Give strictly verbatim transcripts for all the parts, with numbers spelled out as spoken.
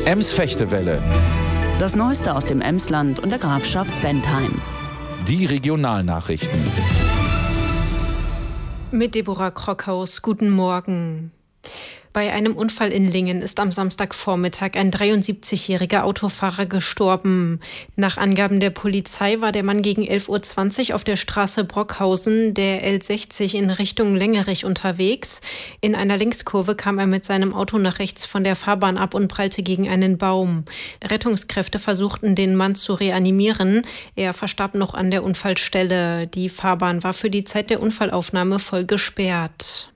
Ems-Fechtewelle. Das Neueste aus dem Emsland und der Grafschaft Bentheim. Die Regionalnachrichten. Mit Deborah Krockhaus, guten Morgen. Bei einem Unfall in Lingen ist am Samstagvormittag ein dreiundsiebzigjähriger Autofahrer gestorben. Nach Angaben der Polizei war der Mann gegen elf Uhr zwanzig auf der Straße Brockhausen, der L sechzig, in Richtung Lengerich unterwegs. In einer Linkskurve kam er mit seinem Auto nach rechts von der Fahrbahn ab und prallte gegen einen Baum. Rettungskräfte versuchten, den Mann zu reanimieren. Er verstarb noch an der Unfallstelle. Die Fahrbahn war für die Zeit der Unfallaufnahme voll gesperrt.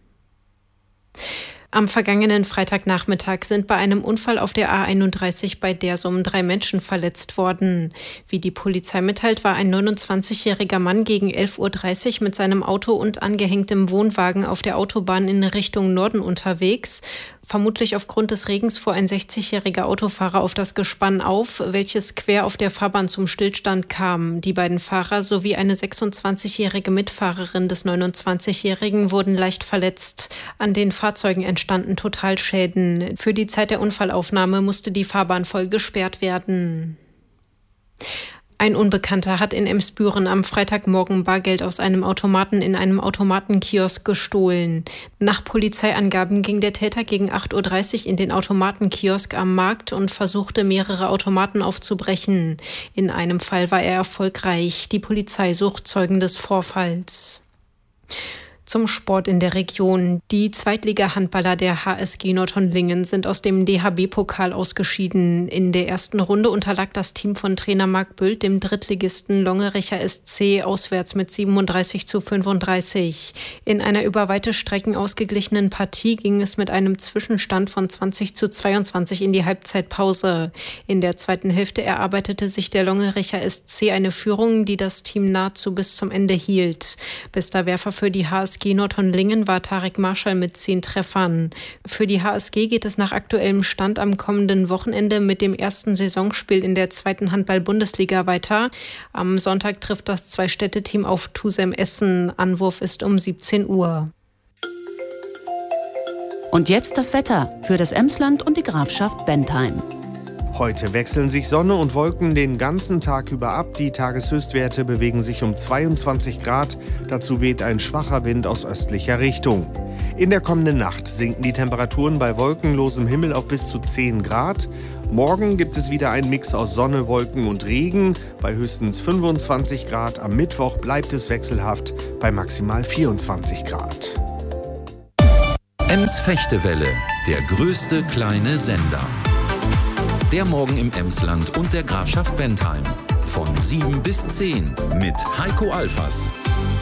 Am vergangenen Freitagnachmittag sind bei einem Unfall auf der A einunddreißig bei Dersum drei Menschen verletzt worden. Wie die Polizei mitteilt, war ein neunundzwanzigjähriger Mann gegen elf Uhr dreißig mit seinem Auto und angehängtem Wohnwagen auf der Autobahn in Richtung Norden unterwegs. Vermutlich aufgrund des Regens fuhr ein sechzigjähriger Autofahrer auf das Gespann auf, welches quer auf der Fahrbahn zum Stillstand kam. Die beiden Fahrer sowie eine sechsundzwanzigjährige Mitfahrerin des neunundzwanzigjährigen wurden leicht verletzt. An den Fahrzeugen entstanden Totalschäden. Für die Zeit der Unfallaufnahme musste die Fahrbahn voll gesperrt werden. Ein Unbekannter hat in Emsbüren am Freitagmorgen Bargeld aus einem Automaten in einem Automatenkiosk gestohlen. Nach Polizeiangaben ging der Täter gegen acht Uhr dreißig in den Automatenkiosk am Markt und versuchte, mehrere Automaten aufzubrechen. In einem Fall war er erfolgreich. Die Polizei sucht Zeugen des Vorfalls. Zum Sport in der Region. Die Zweitliga-Handballer der H S G Nordhorn-Lingen sind aus dem D H B-Pokal ausgeschieden. In der ersten Runde unterlag das Team von Trainer Marc Büldt dem Drittligisten Longericher S C auswärts mit siebenunddreißig zu fünfunddreißig. In einer über weite Strecken ausgeglichenen Partie ging es mit einem Zwischenstand von zwanzig zu zweiundzwanzig in die Halbzeitpause. In der zweiten Hälfte erarbeitete sich der Longericher S C eine Führung, die das Team nahezu bis zum Ende hielt. Bester Werfer für die H S G Nordhorn-Lingen war Tarek Marschall mit zehn Treffern. Für die H S G geht es nach aktuellem Stand am kommenden Wochenende mit dem ersten Saisonspiel in der zweiten Handball-Bundesliga weiter. Am Sonntag trifft das Zwei-Städte-Team auf Tusem Essen. Anwurf ist um siebzehn Uhr. Und jetzt das Wetter für das Emsland und die Grafschaft Bentheim. Heute wechseln sich Sonne und Wolken den ganzen Tag über ab. Die Tageshöchstwerte bewegen sich um zweiundzwanzig Grad. Dazu weht ein schwacher Wind aus östlicher Richtung. In der kommenden Nacht sinken die Temperaturen bei wolkenlosem Himmel auf bis zu zehn Grad. Morgen gibt es wieder einen Mix aus Sonne, Wolken und Regen bei höchstens fünfundzwanzig Grad. Am Mittwoch bleibt es wechselhaft bei maximal vierundzwanzig Grad. Ems-Fechtewelle, der größte kleine Sender. Der Morgen im Emsland und der Grafschaft Bentheim. Von sieben bis zehn mit Heiko Alfas.